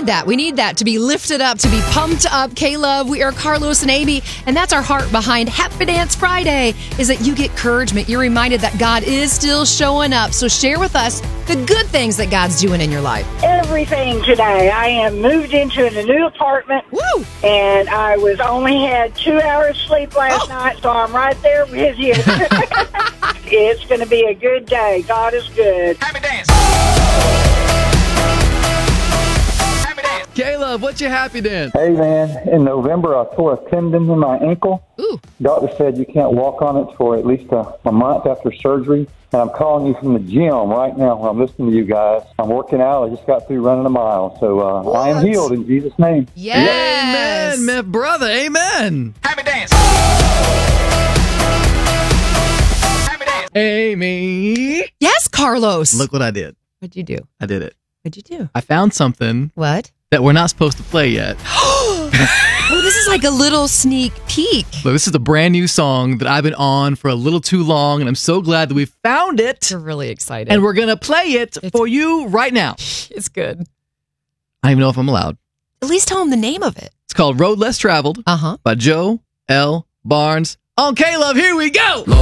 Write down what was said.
that. We need that to be lifted up, to be pumped up. K-Love, we are Carlos and Amy, and that's our heart behind Happy Dance Friday, is that you get encouragement. You're reminded that God is still showing up. So share with us the good things that God's doing in your life. Everything today. I am moved into a new apartment. Woo! And I only had 2 hours sleep last night, so I'm right there with you. It's going to be a good day. God is good. Happy dance. Happy dance. K-Love, what's your happy dance? Hey, man, in November, I tore a tendon in my ankle. Ooh. Doctor said you can't walk on it for at least a month after surgery. And I'm calling you from the gym right now. I'm listening to you guys. I'm working out. I just got through running a mile. So I am healed in Jesus' name. Yes. Amen, my brother. Amen. Happy dance. Happy dance. Amy. Yes, Carlos. Look what I did. What'd you do? I did it. What'd you do? I found something What? that we're not supposed to play yet. Oh, this is like a little sneak peek. Look, this is a brand new song that I've been on for a little too long, and I'm so glad that we found it. You're really excited. And we're going to play it for you right now. It's good. I don't even know if I'm allowed. At least tell him the name of it. It's called Road Less Traveled Uh-huh. by Joe L. Barnes. On K-Love, here we go.